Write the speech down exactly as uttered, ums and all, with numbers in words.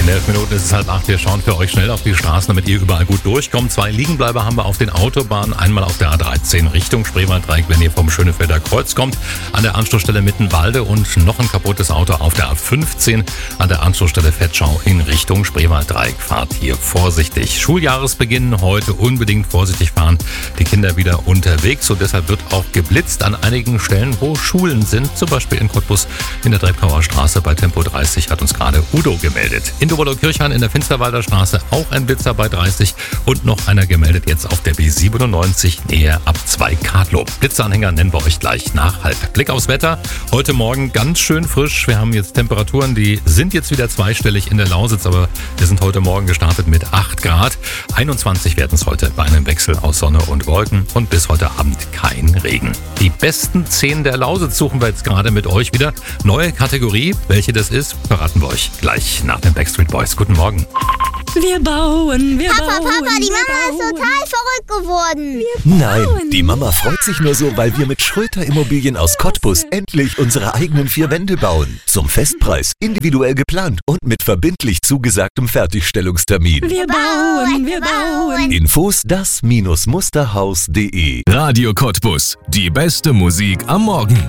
elf Minuten ist es halb acht. Wir schauen für euch schnell auf die Straßen, damit ihr überall gut durchkommt. Zwei Liegenbleiber haben wir auf den Autobahnen. Einmal auf der A dreizehn Richtung Spreewaldreieck, wenn ihr vom Schönefelder Kreuz kommt. An der Anschlussstelle Mittenwalde und noch ein kaputtes Auto auf der A fünfzehn. An der Anschlussstelle Vetschau in Richtung Spreewaldreieck. Fahrt hier vorsichtig. Schuljahresbeginn heute, unbedingt vorsichtig fahren. Die Kinder wieder unterwegs und deshalb wird auch geblitzt an einigen Stellen, wo Schulen sind. Zum Beispiel in Cottbus in der Treptower Straße bei Tempo dreißig hat uns gerade Udo gemeldet. In Doberlo-Kirchhain in der Finsterwalder Straße auch ein Blitzer bei dreißig und noch einer gemeldet jetzt auf der B siebenundneunzig nähe ab zwei Kadlow. Blitzeranhänger nennen wir euch gleich nach halb. Blick aufs Wetter. Heute Morgen ganz schön frisch. Wir haben jetzt Temperaturen, die sind jetzt wieder zweistellig in der Lausitz, aber wir sind heute Morgen gestartet mit acht Grad. einundzwanzig werden es heute bei einem Wechsel aus Sonne und Wolken und bis heute Abend kein Regen. Die besten zehn der Lausitz suchen wir jetzt gerade mit euch wieder. Neue Kategorie. Welche das ist, verraten wir euch gleich nach den Backstreet Boys. Guten Morgen. Wir bauen, wir Papa, bauen. Papa, die Mama wir ist bauen. total verrückt geworden. Nein, die Mama freut sich nur so, weil wir mit Schröter Immobilien aus Cottbus endlich unsere eigenen vier Wände bauen. Zum Festpreis, individuell geplant und mit verbindlich zugesagtem Fertigstellungstermin. Wir bauen, wir bauen. Infos das Musterhaus punkt de. Radio Cottbus. Die beste Musik am Morgen.